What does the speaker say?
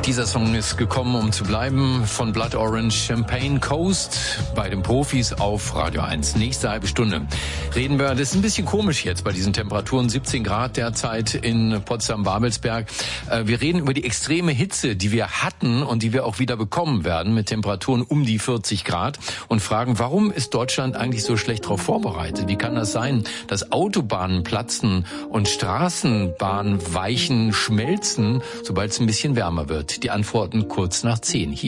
Dieser Song ist gekommen, um zu bleiben, von Blood Orange, Champagne Coast, bei den Profis auf Radio 1. Nächste halbe Stunde reden wir, das ist ein bisschen komisch jetzt bei diesen Temperaturen, 17 Grad derzeit in Potsdam-Babelsberg. Wir reden über die extreme Hitze, die wir hatten und die wir auch wieder bekommen werden, mit Temperaturen um die 40 Grad und fragen, warum ist Deutschland eigentlich so schlecht darauf vorbereitet? Wie kann das sein, dass Autobahnen platzen und Straßenbahnweichen schmelzen, sobald es ein bisschen wärmer wird? Die Antworten kurz nach 10 hier.